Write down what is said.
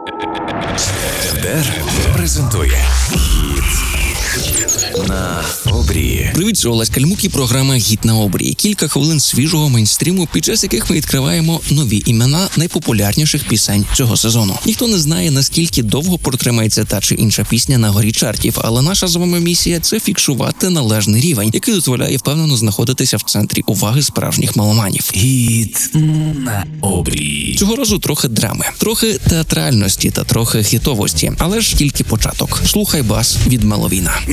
РДР презентує «Гід на обрії». Привіт, це Олесь Кальмук і програма «Гід на обрії». Кілька хвилин свіжого мейнстріму, під час яких ми відкриваємо нові імена найпопулярніших пісень цього сезону. Ніхто не знає, наскільки довго протримається та чи інша пісня на горі чартів, але наша з вами місія – це фіксувати належний рівень, який дозволяє впевнено знаходитися в центрі уваги справжніх меломанів. «Гід на обрії». Цього разу трохи драми, трохи театральності та трохи хітовості, але ж тільки початок. Слухай бас від Меловіна.